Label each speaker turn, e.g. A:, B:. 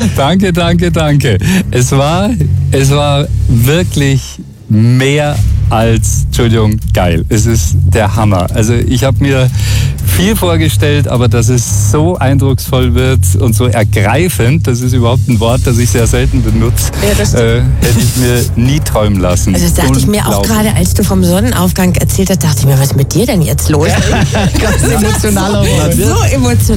A: Danke. Es war wirklich mehr als, Entschuldigung, geil. Es ist der Hammer. Also ich habe mir viel vorgestellt, aber dass es so eindrucksvoll wird und so ergreifend, das ist überhaupt ein Wort, das ich sehr selten benutze, hätte ich mir nie träumen lassen.
B: Also das dachte ich mir auch gerade, als du vom Sonnenaufgang erzählt hast, dachte ich mir, was ist mit dir denn jetzt los?
C: Ganz emotional.
B: So emotional.